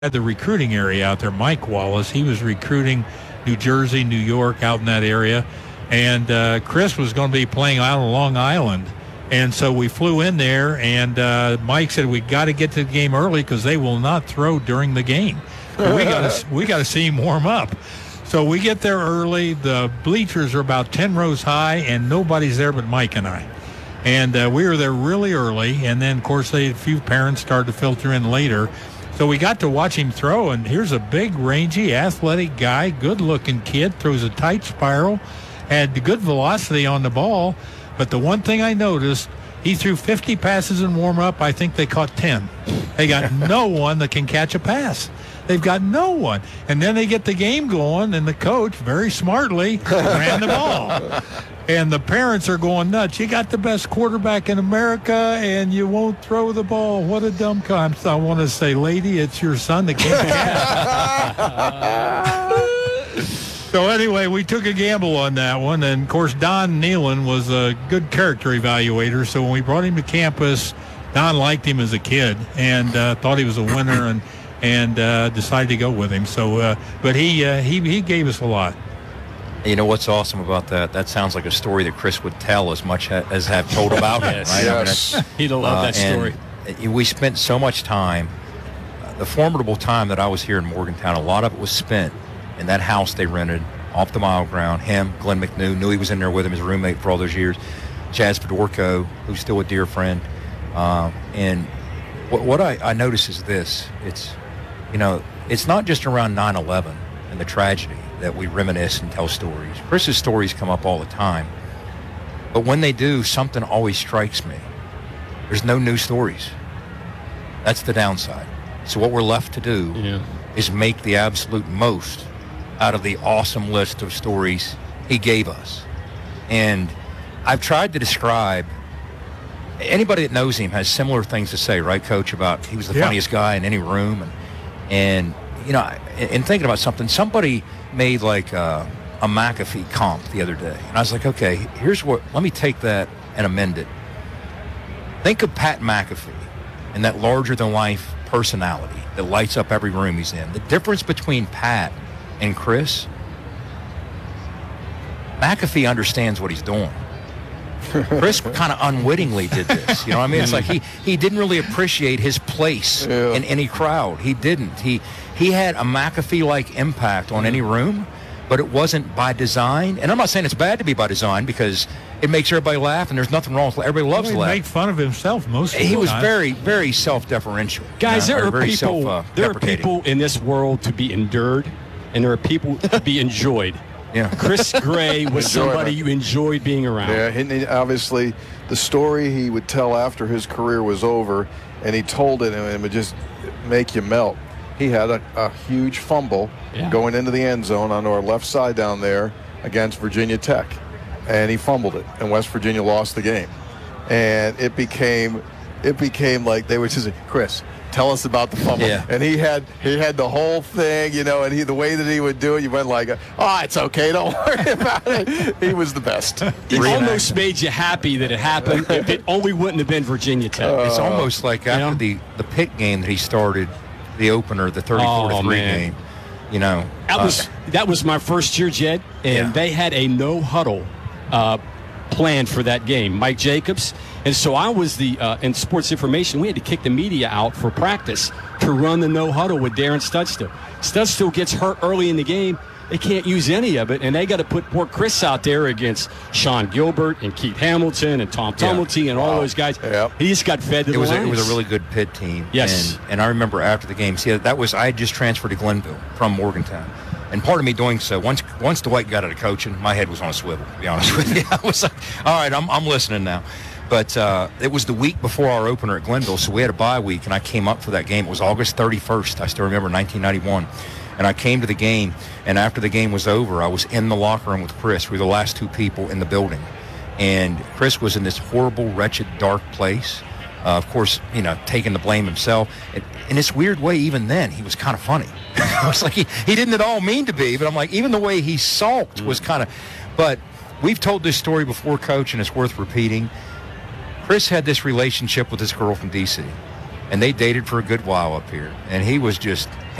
had the recruiting area out there. Mike Wallace, he was recruiting New Jersey, New York, out in that area. And Chris was going to be playing out on Long Island. And so we flew in there, and Mike said, we got to get to the game early because they will not throw during the game. We got to see him warm up. So we get there early. The bleachers are about 10 rows high, and nobody's there but Mike and I. And we were there really early, and then, of course, a few parents started to filter in later. So we got to watch him throw, and here's a big, rangy, athletic guy, good-looking kid, throws a tight spiral, had good velocity on the ball. But the one thing I noticed, he threw 50 passes in warm-up. I think they caught 10. They got no one that can catch a pass. They've got no one. And then they get the game going, and the coach, very smartly, ran the ball. And the parents are going nuts. You got the best quarterback in America, and you won't throw the ball. What a dumb concept. I want to say, lady, it's your son that can't catch. So anyway, we took a gamble on that one. And, of course, Don Nealon was a good character evaluator. So when we brought him to campus, Don liked him as a kid and thought he was a winner and decided to go with him. So, but he gave us a lot. You know what's awesome about that? That sounds like a story that Chris would tell as much as have told about him. Right? Yes. I mean, he'd love that story. We spent so much time. The formidable time that I was here in Morgantown, a lot of it was spent in that house they rented off the Mile Ground. Him, Glenn McNew, knew he was in there with him as a roommate for all those years. Chaz Fedorko, who's still a dear friend. And what I notice is this. It's not just around 9/11 and the tragedy that we reminisce and tell stories. Chris's stories come up all the time. But when they do, something always strikes me. There's no new stories. That's the downside. So what we're left to do is make the absolute most out of the awesome list of stories he gave us. And I've tried to describe, anybody that knows him has similar things to say, right, Coach, about he was the funniest guy in any room. And in thinking about something, somebody made like a McAfee comp the other day. And I was like, okay, let me take that and amend it. Think of Pat McAfee and that larger-than-life personality that lights up every room he's in. The difference between Pat and Chris, McAfee understands what he's doing. Chris kind of unwittingly did this. You know what I mean? It's like he didn't really appreciate his place in any crowd. He didn't. He had a McAfee-like impact on any room, but it wasn't by design. And I'm not saying it's bad to be by design because it makes everybody laugh, and there's nothing wrong with it. Everybody loves to laugh. He made fun of himself most of the time. He was very, very self-deferential. Guys, there are people in this world to be endured, and there are people to be enjoyed. Yeah. Chris Gray was somebody you enjoyed being around. Yeah, and obviously the story he would tell after his career was over, and he told it, and it would just make you melt. He had a huge fumble going into the end zone on our left side down there against Virginia Tech, and he fumbled it, and West Virginia lost the game. And it became like they would just say, Chris, tell us about the fumble. Yeah. And he had the whole thing, and the way that he would do it, you went like, it's okay, don't worry about it. He was the best. It almost made you happy that it happened. If it only wouldn't have been Virginia Tech. It's almost like after the Pitt game that he started, the opener, the 34-3 game. That was my first year, Jed, and they had a no huddle planned for that game. Mike Jacobs. And so I was in sports information, we had to kick the media out for practice to run the no huddle with Darren Studstill. Studstill gets hurt early in the game. They can't use any of it, and they got to put poor Chris out there against Sean Gilbert and Keith Hamilton and Tom Tumulty and all those guys. Yep. He just got fed to the lines. It was a really good Pitt team. Yes. And I remember after the game, I had just transferred to Glenville from Morgantown. And part of me doing so, once Dwight got out of coaching, my head was on a swivel, to be honest with you. I was like, all right, I'm listening now. But it was the week before our opener at Glenville, so we had a bye week, and I came up for that game. It was August 31st. I still remember 1991. And I came to the game, and after the game was over, I was in the locker room with Chris. We were the last two people in the building. And Chris was in this horrible, wretched, dark place. Of course, taking the blame himself. In this weird way, even then, he was kind of funny. I was like, he didn't at all mean to be, but I'm like, even the way he sulked was kind of. But we've told this story before, Coach, and it's worth repeating. Chris had this relationship with this girl from D.C., and they dated for a good while up here. And he was just